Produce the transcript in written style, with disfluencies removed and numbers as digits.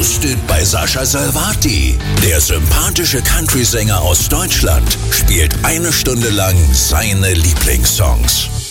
hosted bei Sascha Salvati. Der sympathische Country-Sänger aus Deutschland spielt 1 Stunde lang seine Lieblingssongs.